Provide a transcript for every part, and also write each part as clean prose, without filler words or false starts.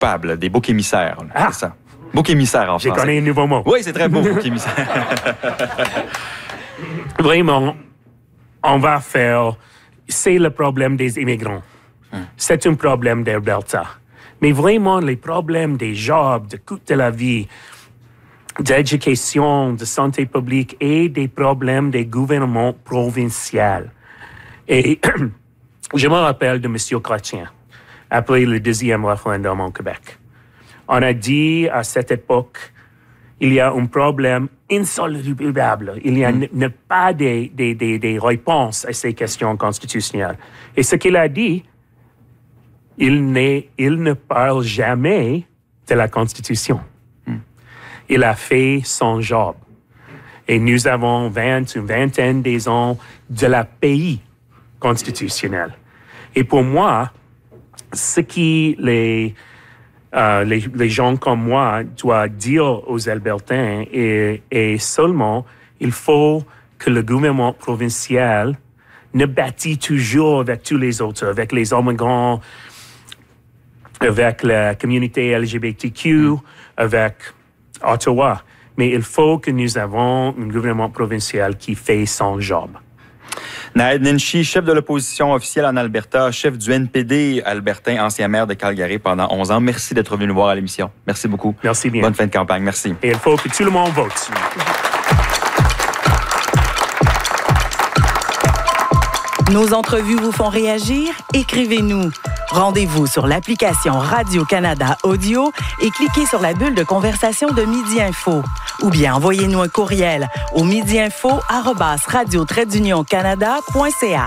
coupables, des boucs émissaires. C'est ça. Bouc émissaire en français. J'ai connu un nouveau mot. Oui, c'est très beau, bouc émissaire. Vraiment, on va faire... C'est le problème des immigrants. C'est un problème d'Alberta. Mais vraiment, les problèmes des jobs, de coût de la vie, d'éducation, de santé publique et des problèmes des gouvernements provinciaux. Et je me rappelle de M. Chrétien, après le deuxième référendum au Québec. On a dit à cette époque, il y a un problème insoluble. Il n'y a pas des réponses à ces questions constitutionnelles. Et ce qu'il a dit, il ne parle jamais de la Constitution. Il a fait son job. Et nous avons une vingtaine des ans de la pays constitutionnel. Et pour moi, ce qui les gens comme moi doivent dire aux Albertains est seulement il faut que le gouvernement provincial ne bâtit toujours avec tous les autres, avec les immigrants, avec la communauté LGBTQ, avec Ottawa. Mais il faut que nous avons un gouvernement provincial qui fait son job. Naheed Nenshi, chef de l'opposition officielle en Alberta, chef du NPD albertain, ancien maire de Calgary pendant 11 ans. Merci d'être venu nous voir à l'émission. Merci beaucoup. Merci bien. Bonne fin de campagne. Merci. Et il faut que tout le monde vote. Nos entrevues vous font réagir? Écrivez-nous. Rendez-vous sur l'application Radio-Canada Audio et cliquez sur la bulle de conversation de Midi Info. Ou bien envoyez-nous un courriel au midiinfo@radio-canada.ca.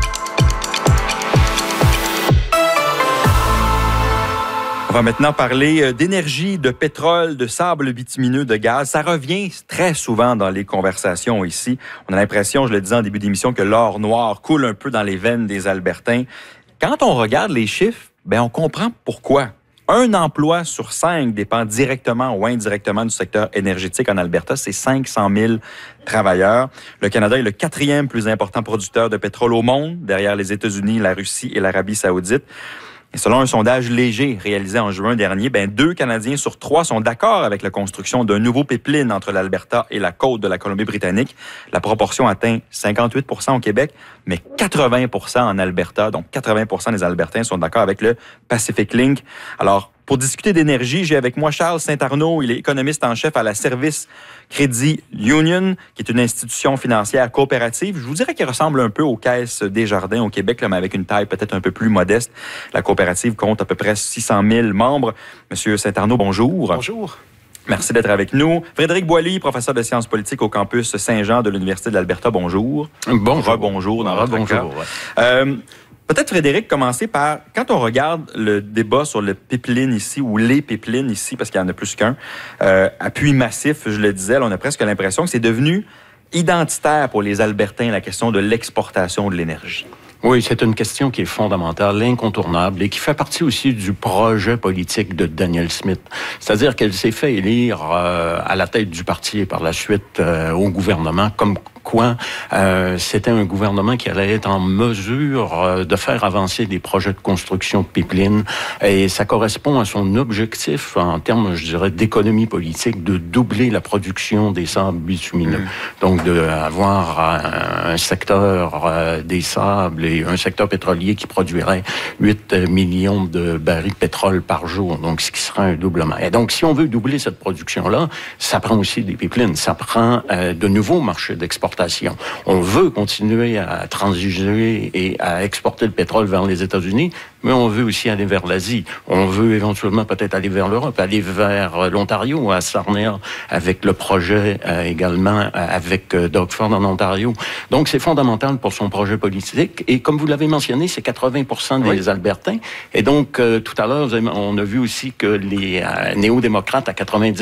On va maintenant parler d'énergie, de pétrole, de sable bitumineux, de gaz. Ça revient très souvent dans les conversations ici. On a l'impression, je le disais en début d'émission, que l'or noir coule un peu dans les veines des Albertains. Quand on regarde les chiffres, on comprend pourquoi. 1 emploi sur 5 dépend directement ou indirectement du secteur énergétique en Alberta. C'est 500 000 travailleurs. Le Canada est le 4e plus important producteur de pétrole au monde, derrière les États-Unis, la Russie et l'Arabie saoudite. Et selon un sondage léger réalisé en juin dernier, 2 Canadiens sur 3 sont d'accord avec la construction d'un nouveau pipeline entre l'Alberta et la côte de la Colombie-Britannique. La proportion atteint 58 % au Québec, mais 80 % en Alberta. Donc 80 % des Albertains sont d'accord avec le Pacific Link. Alors, pour discuter d'énergie, j'ai avec moi Charles Saint-Arnaud. Il est économiste en chef à la Service Credit Union, qui est une institution financière coopérative. Je vous dirais qu'elle ressemble un peu aux caisses Desjardins au Québec, mais avec une taille peut-être un peu plus modeste. La coopérative compte à peu près 600 000 membres. Monsieur Saint-Arnaud, bonjour. Bonjour. Merci d'être avec nous. Frédéric Boily, professeur de sciences politiques au campus Saint-Jean de l'Université de l'Alberta, bonjour. Bonjour. Rebonjour dans votre cas. Bonjour. Ouais. Peut-être, Frédéric, commencer par, quand on regarde le débat sur le pipeline ici, ou les pipelines ici, parce qu'il y en a plus qu'un, appui massif, je le disais, là, on a presque l'impression que c'est devenu identitaire pour les Albertains, la question de l'exportation de l'énergie. Oui, c'est une question qui est fondamentale, incontournable et qui fait partie aussi du projet politique de Danielle Smith. C'est-à-dire qu'elle s'est fait élire à la tête du parti et par la suite au gouvernement comme quoi c'était un gouvernement qui allait être en mesure de faire avancer des projets de construction de pipelines et ça correspond à son objectif en termes, je dirais, d'économie politique de doubler la production des sables bitumineux. Donc d'avoir un secteur des sables et un secteur pétrolier qui produirait 8 millions de barils de pétrole par jour, donc ce qui sera un doublement. Et donc si on veut doubler cette production-là, ça prend aussi des pipelines, ça prend de nouveaux marchés d'exportation. On veut continuer à transiger et à exporter le pétrole vers les États-Unis, mais on veut aussi aller vers l'Asie. On veut éventuellement peut-être aller vers l'Europe, aller vers l'Ontario, à Sarnia, avec le projet également avec Doug Ford en Ontario. Donc, c'est fondamental pour son projet politique. Et comme vous l'avez mentionné, c'est 80% des Albertains. Et donc, tout à l'heure, on a vu aussi que les néo-démocrates, à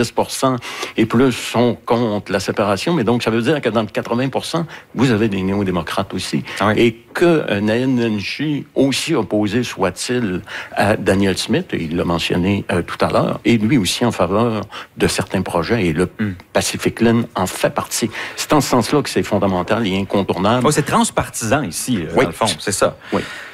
90% et plus, sont contre la séparation. Mais donc, ça veut dire que dans le 80%, vous avez des néo-démocrates aussi. Ah oui. Et que Naheed Nenshi, aussi opposé soit-il à Danielle Smith, et il l'a mentionné tout à l'heure, et lui aussi en faveur de certains projets, et le Pacific Link en fait partie. C'est en ce sens-là que c'est fondamental et incontournable. Oh, c'est transpartisan ici, dans le fond, c'est ça. Oui.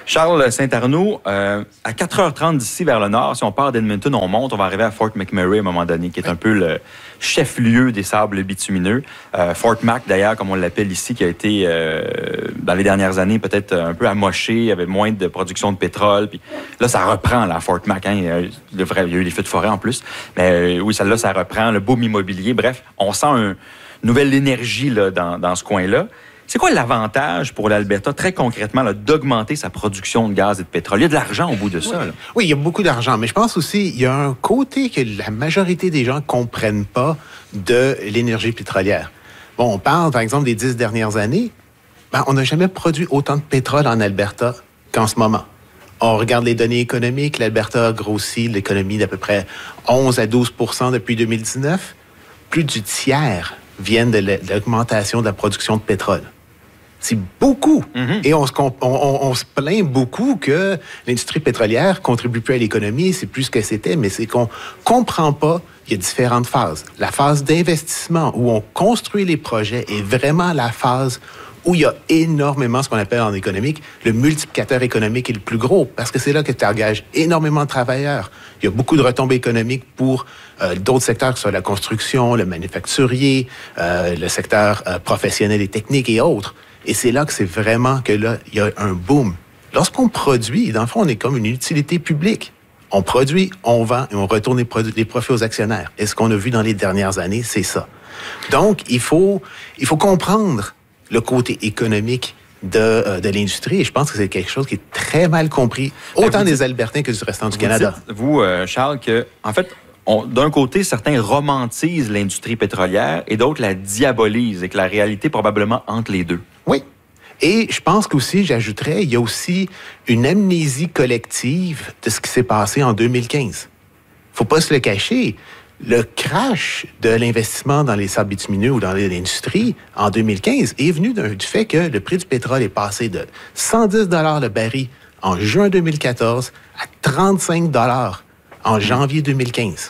Charles Saint-Arnaud, à 4h30 d'ici vers le nord, si on part d'Edmonton, on monte, on va arriver à Fort McMurray à un moment donné, qui est un peu le chef-lieu des sables bitumineux. Fort Mac, d'ailleurs, comme on l'appelle ici, qui a été, dans les dernières années, peut-être un peu amoché, il y avait moins de production de pétrole. Puis là, ça reprend, là, à Fort Mac. Hein, il y a eu les feux de forêt en plus. Mais oui, celle-là, ça reprend, le boom immobilier. Bref, on sent une nouvelle énergie là, dans ce coin-là. C'est quoi l'avantage pour l'Alberta, très concrètement, là, d'augmenter sa production de gaz et de pétrole? Il y a de l'argent au bout de ça. Oui, là. oui, il y a beaucoup d'argent, mais je pense aussi il y a un côté que la majorité des gens ne comprennent pas de l'énergie pétrolière. Bon, on parle, par exemple, des 10 dernières années. On n'a jamais produit autant de pétrole en Alberta qu'en ce moment. On regarde les données économiques. L'Alberta a grossi l'économie d'à peu près 11 à 12 % depuis 2019. Plus du tiers viennent de l'augmentation de la production de pétrole. C'est beaucoup. Mm-hmm. Et on se plaint beaucoup que l'industrie pétrolière contribue plus à l'économie, c'est plus ce que c'était, mais c'est qu'on comprend pas qu'il y a différentes phases. La phase d'investissement, où on construit les projets, est vraiment la phase où il y a énormément ce qu'on appelle en économique, le multiplicateur économique est le plus gros, parce que c'est là que tu engages énormément de travailleurs. Il y a beaucoup de retombées économiques pour d'autres secteurs, que ce soit la construction, le manufacturier, le secteur professionnel et technique et autres. Et c'est là que c'est vraiment que là, il y a un boom. Lorsqu'on produit, dans le fond, on est comme une utilité publique. On produit, on vend et on retourne les profits aux actionnaires. Et ce qu'on a vu dans les dernières années, c'est ça. Donc, il faut comprendre le côté économique de l'industrie. Et je pense que c'est quelque chose qui est très mal compris, autant des Albertains que du restant du Canada. Dites, vous, Charles, que, en fait, d'un côté, certains romantisent l'industrie pétrolière et d'autres la diabolisent et que la réalité est probablement entre les deux. Oui. Et je pense qu'aussi, j'ajouterais, il y a aussi une amnésie collective de ce qui s'est passé en 2015. Faut pas se le cacher. Le crash de l'investissement dans les sables bitumineux ou dans l'industrie en 2015 est venu du fait que le prix du pétrole est passé de 110 $ le baril en juin 2014 à 35 $ en janvier 2015.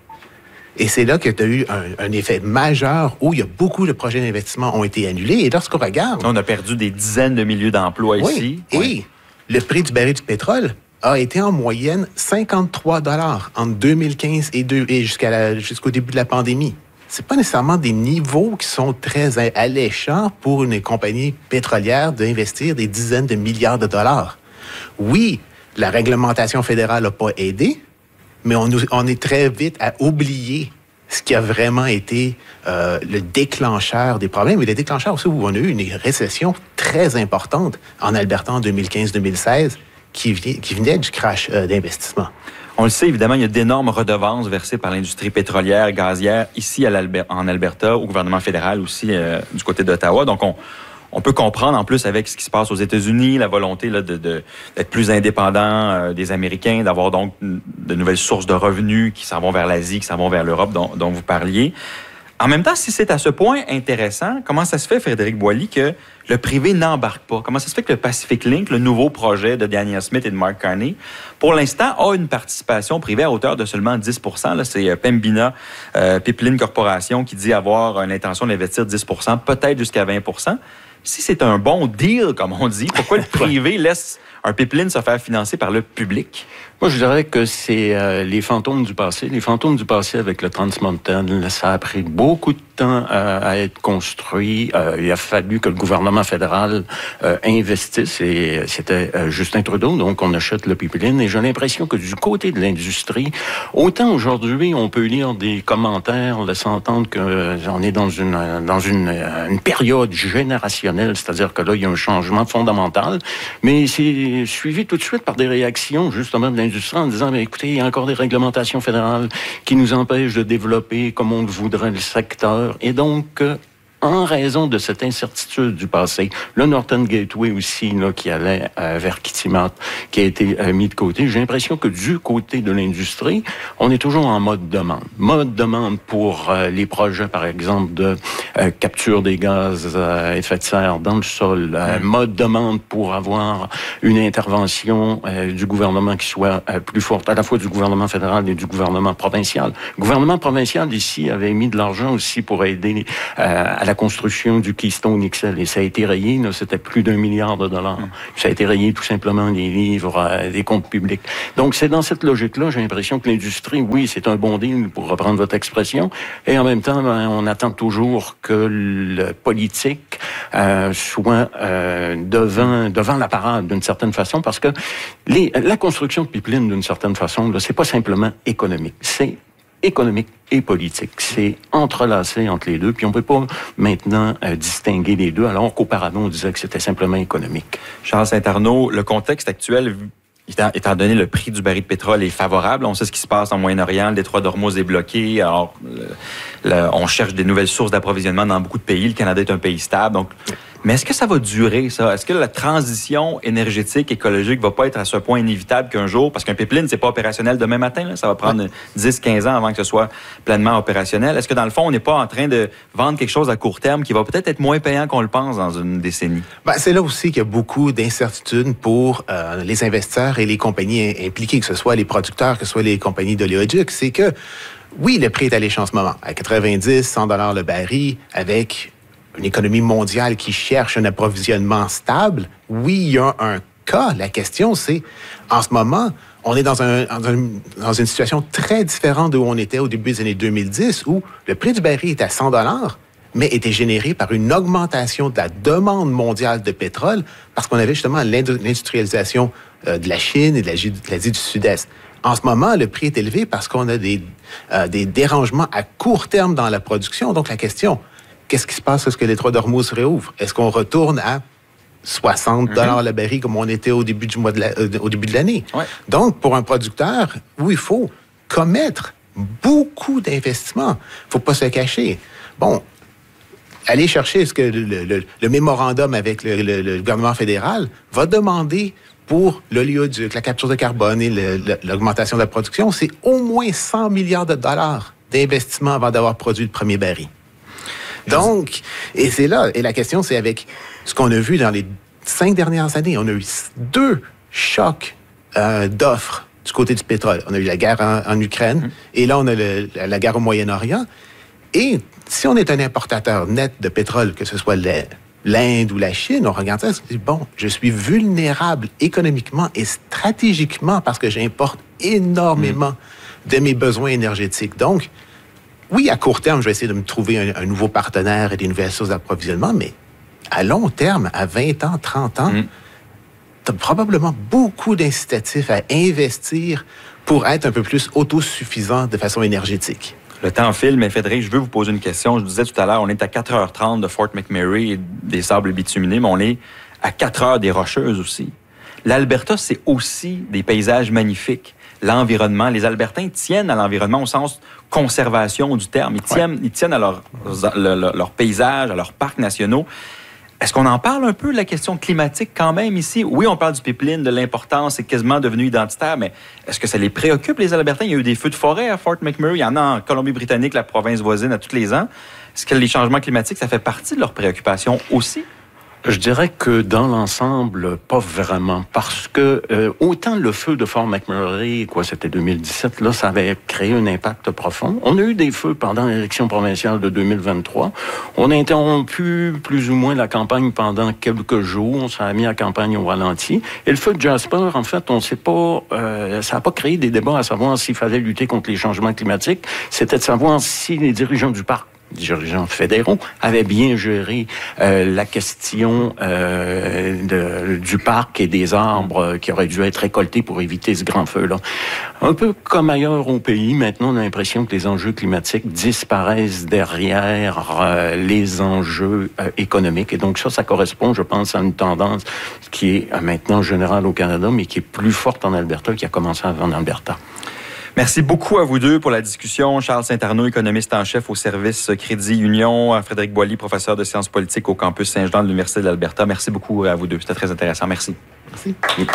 Et c'est là que tu as eu un effet majeur où il y a beaucoup de projets d'investissement ont été annulés. Et lorsqu'on regarde... On a perdu des dizaines de milliers d'emplois ici. Et le prix du baril du pétrole a été en moyenne 53 $ entre 2015 et jusqu'au début de la pandémie. C'est pas nécessairement des niveaux qui sont très alléchants pour une compagnie pétrolière d'investir des dizaines de milliards de dollars. Oui, la réglementation fédérale n'a pas aidé, mais on est très vite à oublier ce qui a vraiment été le déclencheur des problèmes. Et le déclencheur aussi où on a eu une récession très importante en Alberta en 2015-2016 qui venait du crash d'investissement. On le sait, évidemment, il y a d'énormes redevances versées par l'industrie pétrolière, gazière, ici en Alberta, au gouvernement fédéral aussi, du côté d'Ottawa. Donc, on peut comprendre, en plus, avec ce qui se passe aux États-Unis, la volonté là, d'être plus indépendant des Américains, d'avoir donc de nouvelles sources de revenus qui s'en vont vers l'Asie, qui s'en vont vers l'Europe, dont vous parliez. En même temps, si c'est à ce point intéressant, comment ça se fait, Frédéric Boily, que le privé n'embarque pas? Comment ça se fait que le Pacific Link, le nouveau projet de Daniel Smith et de Mark Carney, pour l'instant, a une participation privée à hauteur de seulement 10 %? Là, c'est Pembina Pipeline Corporation qui dit avoir l'intention d'investir 10 %, peut-être jusqu'à 20 %. Si c'est un bon deal, comme on dit, pourquoi le privé laisse un pipeline se faire financer par le public? Moi, je dirais que c'est les fantômes du passé. Les fantômes du passé avec le Trans Mountain, ça a pris beaucoup de temps à être construit. Il a fallu que le gouvernement fédéral investisse et c'était Justin Trudeau, donc on achète le pipeline. Et j'ai l'impression que du côté de l'industrie, autant aujourd'hui, on peut lire des commentaires laissant entendre qu'on est dans une période générationnelle, c'est-à-dire que là, il y a un changement fondamental, mais c'est suivi tout de suite par des réactions, justement, de l'industrie en disant, mais écoutez, il y a encore des réglementations fédérales qui nous empêchent de développer comme on le voudrait le secteur. Et donc, en raison de cette incertitude du passé, le Northern Gateway aussi, là, qui allait vers Kitimat, qui a été mis de côté, j'ai l'impression que du côté de l'industrie, on est toujours en mode demande. Mode demande pour les projets, par exemple, de capture des gaz à effet de serre dans le sol. Mode demande pour avoir une intervention du gouvernement qui soit plus forte, à la fois du gouvernement fédéral et du gouvernement provincial. Le gouvernement provincial, ici, avait mis de l'argent aussi pour aider à la la construction du Keystone XL. Et ça a été rayé, là, c'était plus d'1 milliard de dollars. Ça a été rayé tout simplement des livres, des comptes publics. Donc, c'est dans cette logique-là, j'ai l'impression que l'industrie, oui, c'est un bon deal, pour reprendre votre expression, et en même temps, on attend toujours que le politique soit devant la parade d'une certaine façon, parce que la construction de pipeline, d'une certaine façon, là, c'est pas simplement économique, c'est économique et politique. C'est entrelacé entre les deux, puis on ne peut pas maintenant distinguer les deux, alors qu'auparavant, on disait que c'était simplement économique. Charles Saint-Arnaud, le contexte actuel, étant donné le prix du baril de pétrole est favorable, on sait ce qui se passe en Moyen-Orient, le détroit d'Ormuz est bloqué, alors on cherche des nouvelles sources d'approvisionnement dans beaucoup de pays, le Canada est un pays stable, donc... Mais est-ce que ça va durer, ça? Est-ce que la transition énergétique, écologique va pas être à ce point inévitable qu'un jour, parce qu'un pipeline, c'est pas opérationnel demain matin, là, ça va prendre 10-15 ans avant que ce soit pleinement opérationnel. Est-ce que dans le fond, on n'est pas en train de vendre quelque chose à court terme qui va peut-être être moins payant qu'on le pense dans une décennie? C'est là aussi qu'il y a beaucoup d'incertitudes pour les investisseurs et les compagnies impliquées, que ce soit les producteurs, que ce soit les compagnies d'oléoducs. C'est que, oui, le prix est alléché en ce moment, à 90, 100 $ le baril, avec une économie mondiale qui cherche un approvisionnement stable. Oui, il y a un cas. La question, c'est, en ce moment, on est dans une situation très différente d'où on était au début des années 2010, où le prix du baril était à 100 $, mais était généré par une augmentation de la demande mondiale de pétrole, parce qu'on avait justement l'industrialisation de la Chine et de l'Asie du Sud-Est. En ce moment, le prix est élevé parce qu'on a des dérangements à court terme dans la production. Donc, la question... Qu'est-ce qui se passe lorsque les détroit d'Ormuz se réouvre? Est-ce qu'on retourne à 60 $ le baril comme on était au début de l'année? Ouais. Donc, pour un producteur, où il faut commettre beaucoup d'investissements, il ne faut pas se cacher. Bon, aller chercher ce que le mémorandum avec le gouvernement fédéral va demander pour l'oléoduc, la capture de carbone et l'augmentation de la production, c'est au moins 100 milliards de dollars d'investissement avant d'avoir produit le premier baril. Donc, et c'est là, et la question, c'est avec ce qu'on a vu dans les 5 dernières années, on a eu 2 chocs d'offres du côté du pétrole. On a eu la guerre en Ukraine, et là, on a la guerre au Moyen-Orient. Et si on est un importateur net de pétrole, que ce soit l'Inde ou la Chine, on regarde ça et on se dit, bon, je suis vulnérable économiquement et stratégiquement parce que j'importe énormément de mes besoins énergétiques. Donc, oui, à court terme, je vais essayer de me trouver un nouveau partenaire et des nouvelles sources d'approvisionnement, mais à long terme, à 20 ans, 30 ans, tu as probablement beaucoup d'incitatifs à investir pour être un peu plus autosuffisant de façon énergétique. Le temps file, mais Frédéric, je veux vous poser une question. Je disais tout à l'heure, on est à 4h30 de Fort McMurray et des sables bituminés, mais on est à 4h des Rocheuses aussi. L'Alberta, c'est aussi des paysages magnifiques. L'environnement, les Albertains tiennent à l'environnement au sens conservation du terme. Ils tiennent à leur paysage, à leurs parcs nationaux. Est-ce qu'on en parle un peu de la question climatique quand même ici? Oui, on parle du pipeline, de l'importance, c'est quasiment devenu identitaire, mais est-ce que ça les préoccupe, les Albertains? Il y a eu des feux de forêt à Fort McMurray, il y en a en Colombie-Britannique, la province voisine, à tous les ans. Est-ce que les changements climatiques, ça fait partie de leurs préoccupations aussi? Je dirais que dans l'ensemble, pas vraiment, parce que autant le feu de Fort McMurray, c'était 2017, là, ça avait créé un impact profond. On a eu des feux pendant l'élection provinciale de 2023. On a interrompu plus ou moins la campagne pendant quelques jours. On s'est mis la campagne au ralenti. Et le feu de Jasper, en fait, on sait pas, ça n'a pas créé des débats à savoir s'il fallait lutter contre les changements climatiques. C'était de savoir si les dirigeants du parc, dirigeants fédéraux, avaient bien géré la question du parc et des arbres qui auraient dû être récoltés pour éviter ce grand feu-là. Un peu comme ailleurs au pays, maintenant on a l'impression que les enjeux climatiques disparaissent derrière les enjeux économiques. Et donc ça correspond, je pense, à une tendance qui est maintenant générale au Canada, mais qui est plus forte en Alberta, qui a commencé avant en Alberta. Merci beaucoup à vous deux pour la discussion. Charles Saint-Arnaud, économiste en chef au service Crédit Union. Frédéric Boily, professeur de sciences politiques au campus Saint-Jean de l'Université de l'Alberta. Merci beaucoup à vous deux. C'était très intéressant. Merci. Merci. Oui.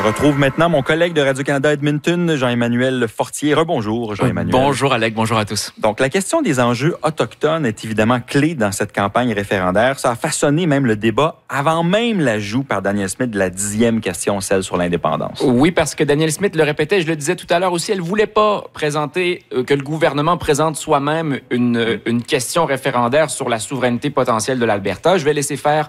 Je retrouve maintenant mon collègue de Radio-Canada Edmonton, Jean-Emmanuel Fortier. Rebonjour, Jean-Emmanuel. Bonjour, Alec. Bonjour à tous. Donc, la question des enjeux autochtones est évidemment clé dans cette campagne référendaire. Ça a façonné même le débat avant même l'ajout par Danielle Smith de la 10e question, celle sur l'indépendance. Oui, parce que Danielle Smith le répétait, je le disais tout à l'heure aussi, elle ne voulait pas présenter, que le gouvernement présente soi-même une question référendaire sur la souveraineté potentielle de l'Alberta. Je vais laisser faire